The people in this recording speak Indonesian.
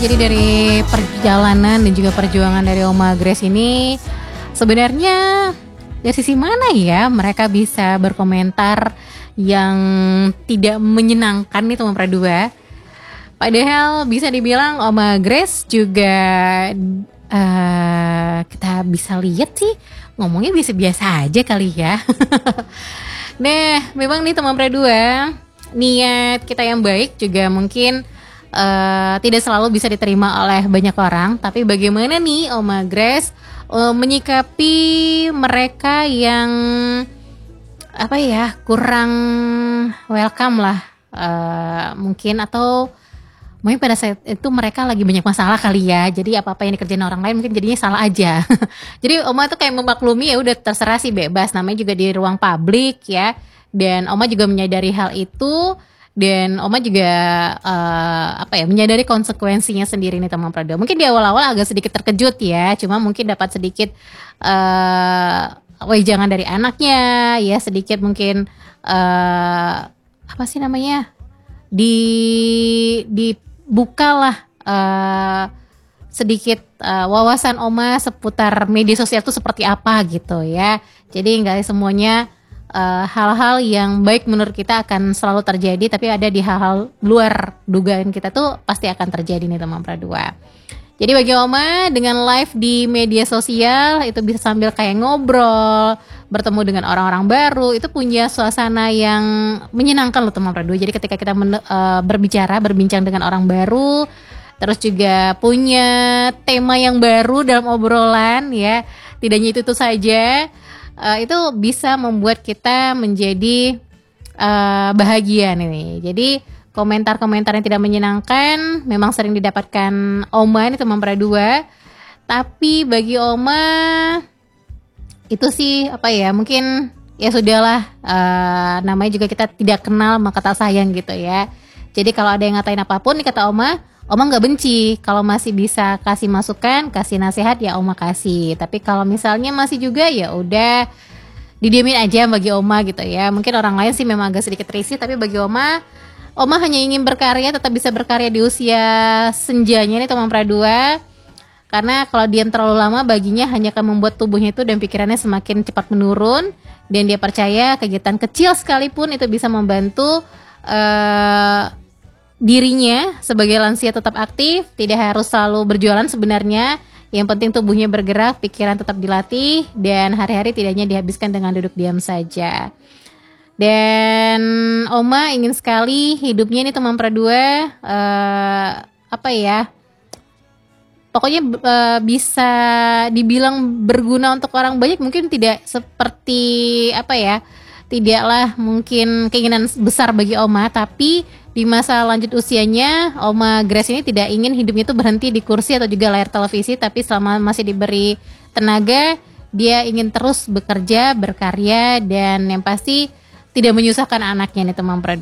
Jadi dari perjalanan dan juga perjuangan dari Oma Grace ini, sebenarnya dari sisi mana ya mereka bisa berkomentar yang tidak menyenangkan nih teman Pradua. Padahal bisa dibilang Oma Grace juga kita bisa lihat sih ngomongnya biasa-biasa aja kali ya. Nah, memang nih teman Pradua, niat kita yang baik juga mungkin tidak selalu bisa diterima oleh banyak orang. Tapi bagaimana nih Oma Grace menyikapi mereka yang kurang welcome lah, mungkin, atau mungkin pada saat itu mereka lagi banyak masalah kali ya. Jadi apa-apa yang dikerjain orang lain mungkin jadinya salah aja. Jadi Oma tuh kayak memaklumi, ya udah terserah sih, bebas, namanya juga di ruang publik ya. Dan Oma juga menyadari hal itu, dan Oma juga menyadari konsekuensinya sendiri nih teman Prado. Mungkin di awal-awal agak sedikit terkejut ya, cuma mungkin dapat sedikit wejangan dari anaknya ya, sedikit mungkin dibukalah sedikit wawasan Oma seputar media sosial itu seperti apa gitu ya. Jadi nggak semuanya hal-hal yang baik menurut kita akan selalu terjadi, tapi ada di hal-hal luar dugaan kita tuh pasti akan terjadi nih teman Pradua. Jadi bagi Oma, dengan live di media sosial itu bisa sambil kayak ngobrol, bertemu dengan orang-orang baru, itu punya suasana yang menyenangkan loh teman Pradua. Jadi ketika kita berbincang dengan orang baru, terus juga punya tema yang baru dalam obrolan ya, tidak hanya itu saja, itu bisa membuat kita menjadi bahagia nih. Jadi komentar-komentar yang tidak menyenangkan memang sering didapatkan Oma nih teman Pradua. Tapi bagi Oma itu sih mungkin ya sudahlah, namanya juga kita tidak kenal maka tak sayang gitu ya. Jadi kalau ada yang ngatain apapun nih kata Oma nggak benci. Kalau masih bisa kasih masukan, kasih nasihat ya Oma kasih. Tapi kalau misalnya masih juga ya udah didiemin aja bagi Oma gitu ya. Mungkin orang lain sih memang agak sedikit risih, tapi bagi Oma hanya ingin berkarya, tetap bisa berkarya di usia senjanya nih teman Pradua. Karena kalau diam terlalu lama baginya hanya akan membuat tubuhnya itu dan pikirannya semakin cepat menurun. Dan dia percaya kegiatan kecil sekalipun itu bisa membantu dirinya sebagai lansia tetap aktif. Tidak harus selalu berjualan sebenarnya. Yang penting tubuhnya bergerak, pikiran tetap dilatih, dan hari-hari tidak hanya dihabiskan dengan duduk diam saja. Dan Oma ingin sekali hidupnya ini teman Pradua pokoknya bisa dibilang berguna untuk orang banyak. Mungkin tidak seperti tidaklah mungkin keinginan besar bagi Oma, tapi di masa lanjut usianya Oma Grace ini tidak ingin hidupnya itu berhenti di kursi atau juga layar televisi, tapi selama masih diberi tenaga dia ingin terus bekerja, berkarya, dan yang pasti tidak menyusahkan anaknya nih teman Pradua.